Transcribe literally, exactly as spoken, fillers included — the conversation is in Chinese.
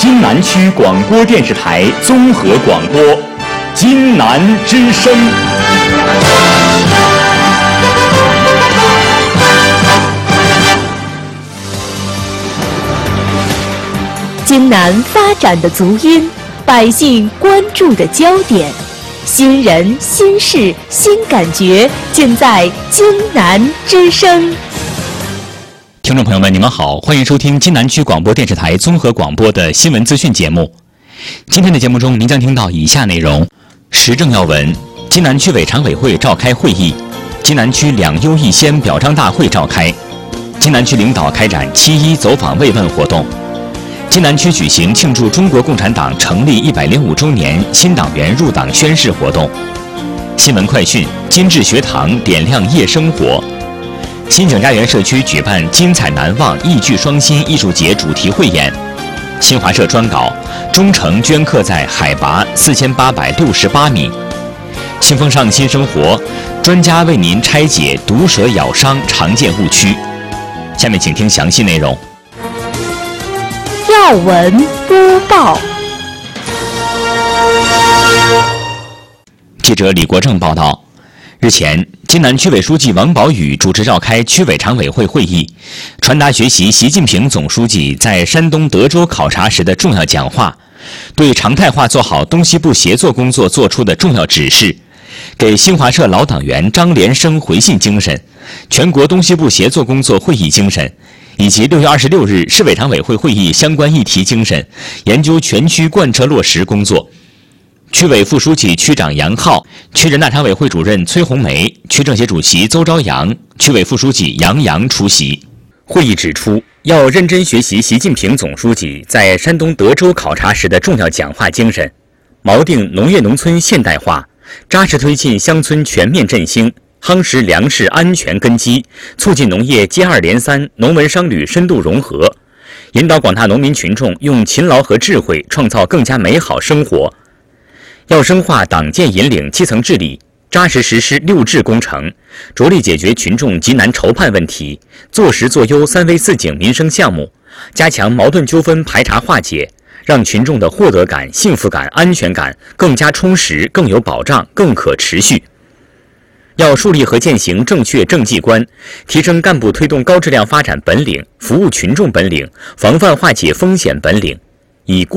津南区广播电视台综合广播，津南之声。 津南发展的足音，百姓关注的焦点，新人、新事、新感觉，尽在津南之声。 听众朋友们，你们好，欢迎收听津南区广播电视台综合广播的新闻资讯节目。今天的节目中，您将听到以下内容：时政要闻，津南区委常委会召开会议，津南区两优一先表彰大会召开，津南区领导开展七一走访慰问活动。津南区举行庆祝中国共产党成立一百零五周年新党员入党宣誓活动。新闻快讯：金智学堂点亮夜生活。新井家园社区举办精彩难忘艺剧双馨艺术节主题汇演。新华社专稿：中城镌刻在海拔四千八百六十八米。新风尚新生活，专家为您拆解毒蛇咬伤常见误区。下面请听详细内容。 要闻播报。 记者李国正报道，日前，津南区委书记王宝宇主持召开区委常委会会议，传达学习习近平总书记在山东德州考察时的重要讲话，对常态化做好东西部协作工作作出的重要指示，给新华社老党员张连生回信精神、全国东西部协作工作会议精神，以及六月二十六日市委常委会会议相关议题精神，研究全区贯彻落实工作。区委副书记、区长杨浩，区人大常委会主任崔红梅，区政协主席邹朝阳，区委副书记杨洋出席。会议指出，要认真学习习近平总书记在山东德州考察时的重要讲话精神，锚定农业农村现代化，扎实推进乡村全面振兴，夯实粮食安全根基，促进农业接二连三、农文商旅深度融合，引导广大农民群众用勤劳和智慧创造更加美好生活。要深化党建引领基层治理，扎实实施六治工程，着力解决群众急难愁盼问题，做实做优三危四警民生项目，加强矛盾纠纷排查化解，让群众的获得感、幸福感、安全感更加充实、更有保障、更可持续。要树立和践行正确政绩观，提升干部推动高质量发展本领、服务群众本领、防范化解风险本领，以